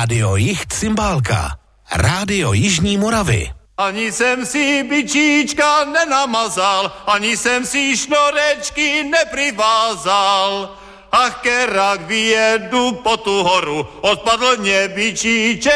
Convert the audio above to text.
Rádio Jih Cymbálka. Rádio Jižní Moravy. Ani jsem si bičíčka nenamazal, ani jsem si šnorečky neprivázal. Ach, kerak vyjedu po tu horu, odpadl mě bičíček.